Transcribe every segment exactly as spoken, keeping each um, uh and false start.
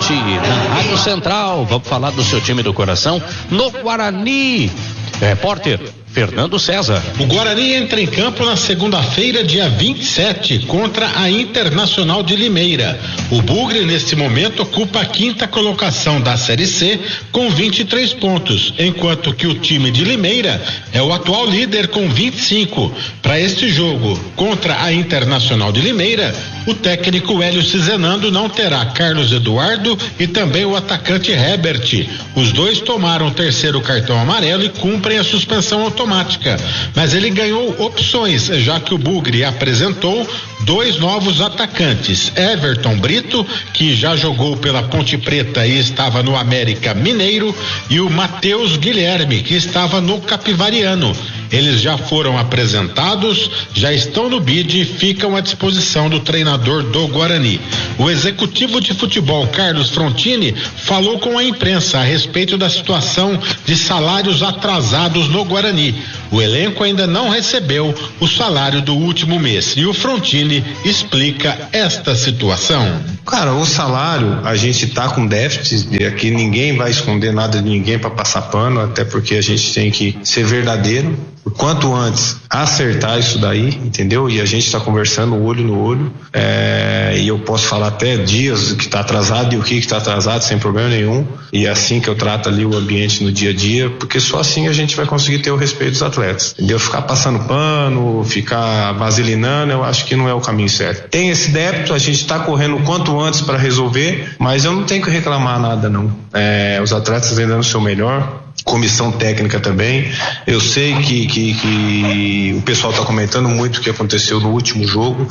noite na Rádio Central. Vamos falar do seu time do coração no Guarani. Repórter Fernando César. O Guarani entra em campo na segunda-feira, dia vinte e sete, contra a Internacional de Limeira. O Bugre, neste momento, ocupa a quinta colocação da Série C com vinte e três pontos, enquanto que o time de Limeira é o atual líder com vinte e cinco. Para este jogo contra a Internacional de Limeira, o técnico Hélio Cizenando não terá Carlos Eduardo e também o atacante Herbert. Os dois tomaram o terceiro cartão amarelo e cumprem a suspensão automática. automática, mas ele ganhou opções, já que o Bugre apresentou dois novos atacantes, Everton Brito, que já jogou pela Ponte Preta e estava no América Mineiro, e o Matheus Guilherme, que estava no Capivariano. Eles já foram apresentados, já estão no bid e ficam à disposição do treinador do Guarani. O executivo de futebol, Carlos Frontini, falou com a imprensa a respeito da situação de salários atrasados no Guarani. O elenco ainda não recebeu o salário do último mês e o Frontini explica esta situação. Cara, o salário, a gente tá com déficit, e aqui ninguém vai esconder nada de ninguém para passar pano, até porque a gente tem que ser verdadeiro. O quanto antes acertar isso daí, entendeu? E a gente está conversando olho no olho, é, e eu posso falar até dias que está atrasado e o que está atrasado sem problema nenhum, e é assim que eu trato ali o ambiente no dia a dia, porque só assim a gente vai conseguir ter o respeito dos atletas, entendeu? Ficar passando pano, ficar vaselinando, eu acho que não é o caminho certo. Tem esse débito, a gente está correndo o quanto antes para resolver, mas eu não tenho que reclamar nada não, é, os atletas vêm dando o seu melhor, comissão técnica também. Eu sei que, que, que o pessoal está comentando muito o que aconteceu no último jogo,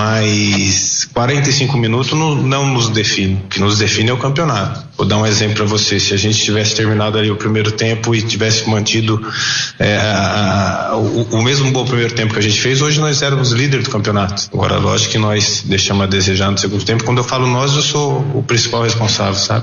mas quarenta e cinco minutos não, não nos define. O que nos define é o campeonato. Vou dar um exemplo para você. Se a gente tivesse terminado ali o primeiro tempo e tivesse mantido é, a, a, o, o mesmo bom primeiro tempo que a gente fez, hoje nós éramos líder do campeonato. Agora, lógico que nós deixamos a desejar no segundo tempo. Quando eu falo nós, eu sou o principal responsável, sabe?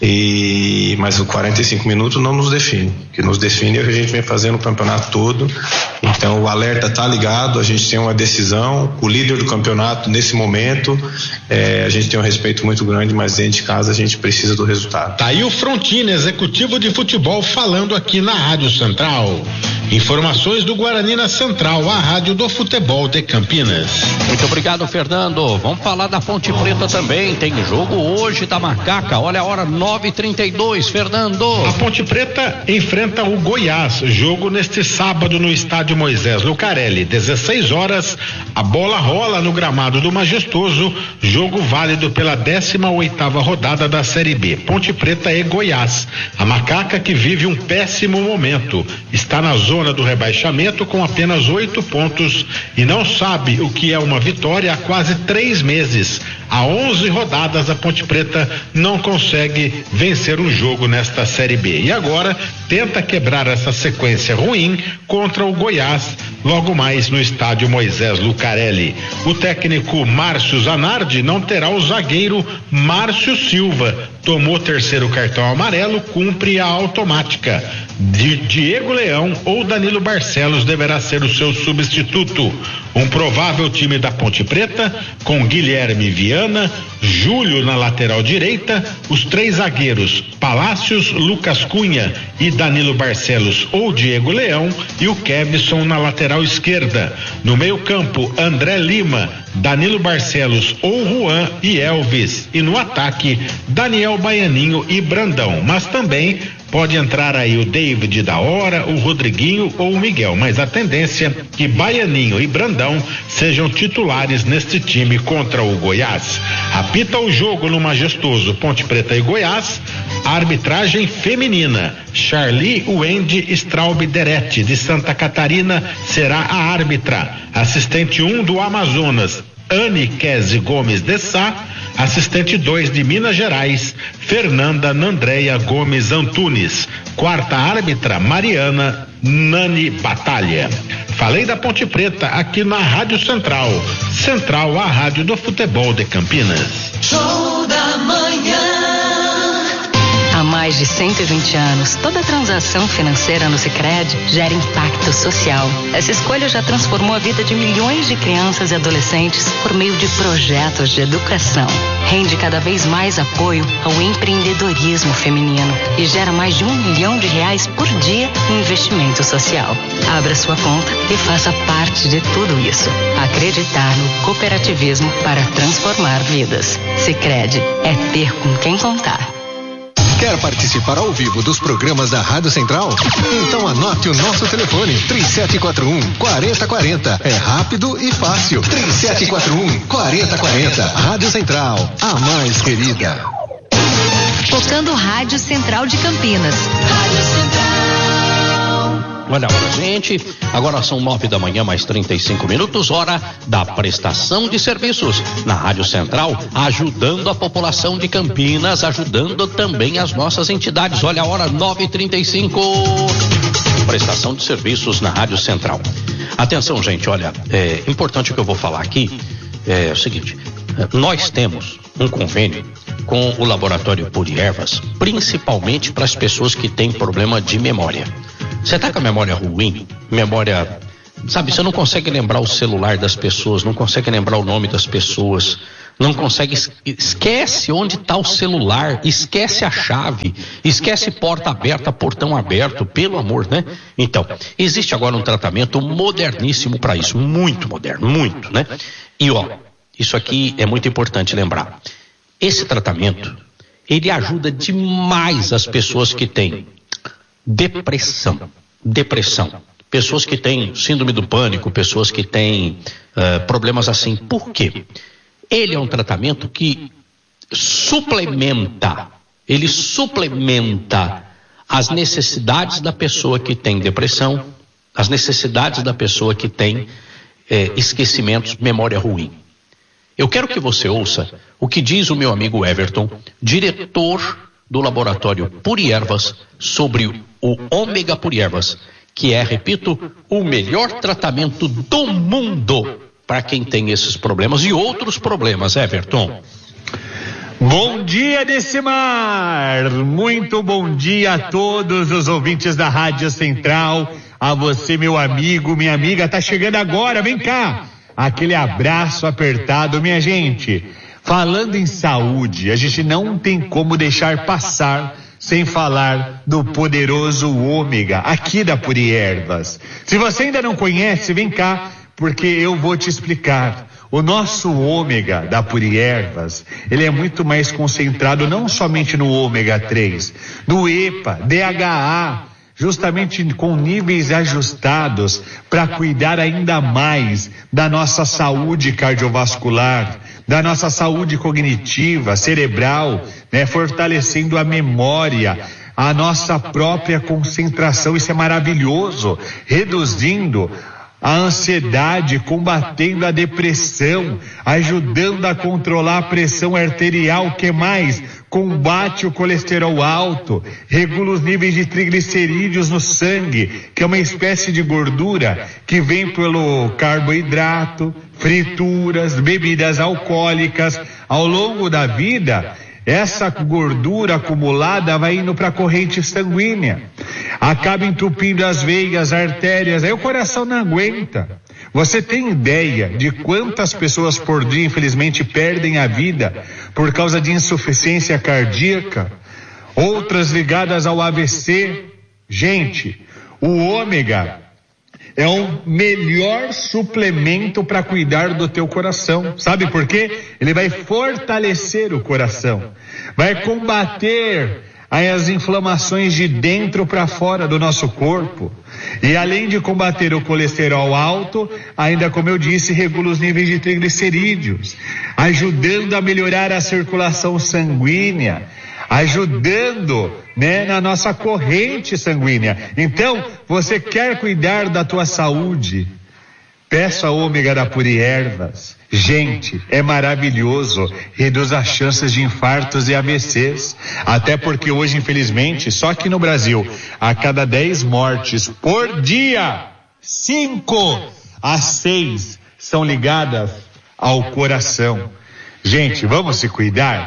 E, mas o quarenta e cinco minutos não nos define. O que nos define é o que a gente vem fazendo o campeonato todo. Então o alerta tá ligado, a gente tem uma decisão, o líder do campeonato nesse momento, é, a gente tem um respeito muito grande, mas dentro de casa a gente precisa do resultado. Tá aí o Frontini, executivo de futebol, falando aqui na Rádio Central. Informações do Guarani na Central, a rádio do futebol de Campinas. Muito obrigado, Fernando. Vamos falar da Ponte Preta também. Tem jogo hoje da Macaca. Olha a hora, nove e trinta e dois, Fernando. A Ponte Preta enfrenta o Goiás. Jogo neste sábado no estádio Moisés Lucarelli. dezesseis horas. A bola rola no gramado do Majestoso. Jogo válido pela décima oitava rodada da Série B. Ponte Preta e Goiás. A Macaca, que vive um péssimo momento, está na zona do rebaixamento com apenas oito pontos e não sabe o que é uma vitória há quase três meses. Há onze rodadas a Ponte Preta não consegue vencer um jogo nesta Série B e agora tenta quebrar essa sequência ruim contra o Goiás logo mais no estádio Moisés Lucarelli. O técnico Márcio Zanardi não terá o zagueiro Márcio Silva, tomou terceiro cartão amarelo, cumpre a automática. De Diego Leão ou Danilo Barcelos deverá ser o seu substituto. Um provável time da Ponte Preta com Guilherme Viana, Júlio na lateral direita, os três zagueiros Palácios, Lucas Cunha e Danilo Barcelos ou Diego Leão e o Kevson na lateral esquerda. No meio-campo, André Lima, Danilo Barcelos ou Juan e Elvis. E no ataque, Daniel Baianinho e Brandão. Mas também pode entrar aí o David da Hora, o Rodriguinho ou o Miguel, mas a tendência é que Baianinho e Brandão sejam titulares neste time contra o Goiás. Apita o jogo no Majestoso Ponte Preta e Goiás, a arbitragem feminina. Charlie Wendy Straub Deretti, de Santa Catarina, será a árbitra. Assistente um do Amazonas, Anne Kese Gomes de Sá. Assistente dois de Minas Gerais, Fernanda Nandreia Gomes Antunes. Quarta árbitra, Mariana Nani Batalha. Falei da Ponte Preta aqui na Rádio Central. Central, a rádio do futebol de Campinas. Show da manhã. Há mais de de cento e vinte anos, toda transação financeira no Sicredi gera impacto social. Essa escolha já transformou a vida de milhões de crianças e adolescentes por meio de projetos de educação. Rende cada vez mais apoio ao empreendedorismo feminino e gera mais de um milhão de reais por dia em investimento social. Abra sua conta e faça parte de tudo isso. Acreditar no cooperativismo para transformar vidas. Sicredi é ter com quem contar. Quer participar ao vivo dos programas da Rádio Central? Então anote o nosso telefone, três sete quatro um, quatro zero quatro zero. É rápido e fácil. três sete quatro um, quatro zero quatro zero. Rádio Central, a mais querida. Tocando Rádio Central de Campinas. Rádio Central. Olha a hora, gente. Agora são nove da manhã, mais trinta e cinco minutos, hora da prestação de serviços na Rádio Central, ajudando a população de Campinas, ajudando também as nossas entidades. Olha a hora, nove e trinta e cinco. Prestação de serviços na Rádio Central. Atenção, gente, olha, é importante o que eu vou falar aqui. É o seguinte, nós temos um convênio com o Laboratório Puri Ervas, principalmente para as pessoas que têm problema de memória. Você tá com a memória ruim, memória, sabe, você não consegue lembrar o celular das pessoas, não consegue lembrar o nome das pessoas, não consegue, esquece onde está o celular, esquece a chave, esquece porta aberta, portão aberto, pelo amor, né? Então, existe agora um tratamento moderníssimo para isso, muito moderno, muito, né? E ó, isso aqui é muito importante lembrar. Esse tratamento, ele ajuda demais as pessoas que têm depressão, depressão, pessoas que têm síndrome do pânico, pessoas que têm uh, problemas assim. Por quê? Ele é um tratamento que suplementa, ele suplementa as necessidades da pessoa que tem depressão, as necessidades da pessoa que tem eh, esquecimentos, memória ruim. Eu quero que você ouça o que diz o meu amigo Everton, diretor do Laboratório Puri Ervas, sobre o Ômega Puri Ervas, que é, repito, o melhor tratamento do mundo para quem tem esses problemas e outros problemas, Everton. Bom dia, Decimar! Muito bom dia a todos os ouvintes da Rádio Central, a você, meu amigo, minha amiga, tá chegando agora, vem cá! Aquele abraço apertado, minha gente. Falando em saúde, a gente não tem como deixar passar sem falar do poderoso ômega aqui da Puri Ervas. Se você ainda não conhece, vem cá, porque eu vou te explicar. O nosso ômega da Puri Ervas, ele é muito mais concentrado não somente no ômega três, no EPA, D H A, justamente com níveis ajustados para cuidar ainda mais da nossa saúde cardiovascular, da nossa saúde cognitiva, cerebral, né, fortalecendo a memória, a nossa própria concentração. Isso é maravilhoso, reduzindo a ansiedade, combatendo a depressão, ajudando a controlar a pressão arterial, que mais? Combate o colesterol alto, regula os níveis de triglicerídeos no sangue, que é uma espécie de gordura que vem pelo carboidrato, frituras, bebidas alcoólicas. Ao longo da vida, essa gordura acumulada vai indo para a corrente sanguínea, acaba entupindo as veias, artérias, aí o coração não aguenta. Você tem ideia de quantas pessoas por dia, infelizmente, perdem a vida por causa de insuficiência cardíaca? Outras ligadas ao A V C. Gente, o ômega é o melhor suplemento para cuidar do teu coração. Sabe por quê? Ele vai fortalecer o coração, vai combater as inflamações de dentro para fora do nosso corpo. E além de combater o colesterol alto, ainda, como eu disse, regula os níveis de triglicerídeos, ajudando a melhorar a circulação sanguínea, ajudando, né, na nossa corrente sanguínea. Então, você quer cuidar da tua saúde? Peça a ômega da Puri Ervas. Gente, é maravilhoso, reduz as chances de infartos e A V Cs, até porque hoje, infelizmente, só aqui no Brasil, a cada dez mortes por dia, cinco a seis são ligadas ao coração. Gente, vamos se cuidar?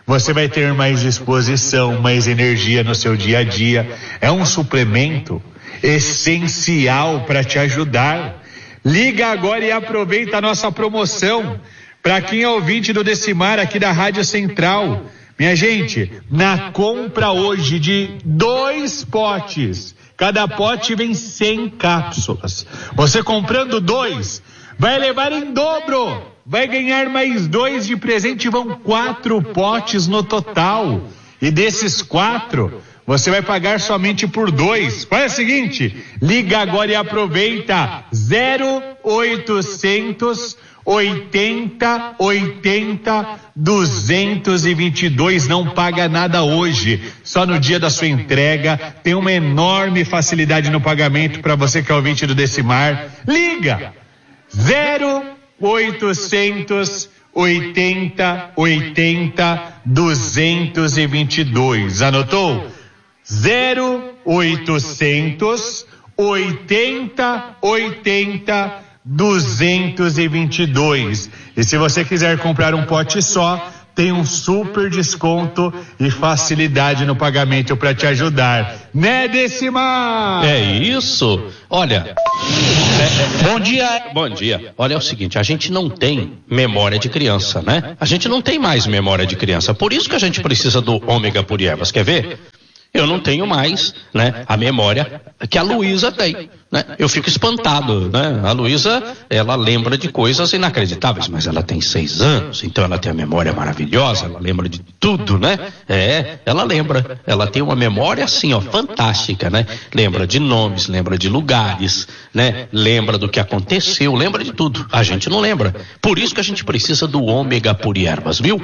você vai ter mais disposição, mais energia no seu dia a dia. É um suplemento essencial para te ajudar. Liga agora e aproveita a nossa promoção. Para quem é ouvinte do Decimar aqui da Rádio Central, minha gente, na compra hoje de dois potes, cada pote vem cem cápsulas. Você comprando dois, vai levar em dobro. Vai ganhar mais dois de presente, vão quatro potes no total. E desses quatro, você vai pagar somente por dois. Faz o seguinte, liga agora e aproveita. zero oitocentos oitenta oitenta duzentos e vinte e dois. Não paga nada hoje, só no dia da sua entrega. Tem uma enorme facilidade no pagamento para você que é ouvinte do Decimar. Liga zero oitocentos oitenta oitenta duzentos e vinte e dois. Anotou? zero oitocentos oitenta oitenta duzentos e vinte e dois. E se você quiser comprar um pote só, tem um super desconto e facilidade no pagamento para te ajudar. Né, Decimar? É isso. Olha, é, é, bom dia. Bom dia. Olha, é o seguinte, a gente não tem memória de criança, né? A gente não tem mais memória de criança. Por isso que a gente precisa do ômega puri ervas. Quer ver? Eu não tenho mais, né, a memória que a Luísa tem, né? Eu fico espantado, né? A Luísa, ela lembra de coisas inacreditáveis, mas ela tem seis anos, então ela tem a memória maravilhosa, ela lembra de tudo, né? É, ela lembra, ela tem uma memória assim, ó, fantástica, né? Lembra de nomes, lembra de lugares, né? Lembra do que aconteceu, lembra de tudo. A gente não lembra. Por isso que a gente precisa do ômega puri ervas, viu?